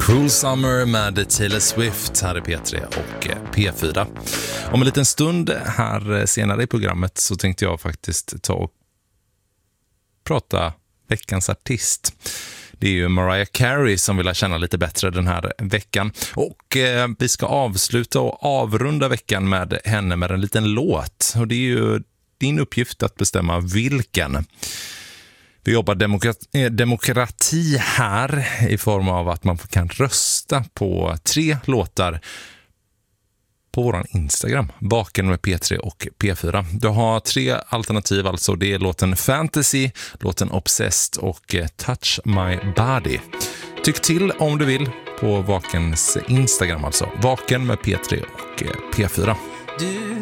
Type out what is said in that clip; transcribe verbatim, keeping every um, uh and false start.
Cruel Summer med Taylor Swift här i P tre och P fyra. Om en liten stund här senare i programmet så tänkte jag faktiskt ta och prata veckans artist. Det är ju Mariah Carey som vill känna lite bättre den här veckan. Och eh, vi ska avsluta och avrunda veckan med henne med en liten låt. Och det är ju din uppgift att bestämma vilken. Vi jobbar demokrati, demokrati här i form av att man kan rösta på tre låtar på våran Instagram, Vaken med P tre och P fyra. Du har tre alternativ, alltså det är låten Fantasy, låten Obsessed och Touch My Body. Tyck till om du vill på Vakens Instagram, alltså Vaken med P tre och P fyra. Du